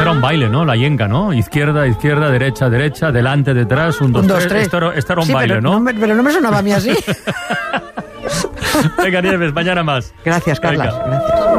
era un baile, ¿no? La yenga, ¿no? Izquierda, izquierda, derecha, derecha, delante, detrás, 1, 2, 3. Esto era un baile, pero, ¿no? Pero no me sonaba a mí así. Venga, Nieves, mañana más. Gracias, Carlas. Venga. Gracias.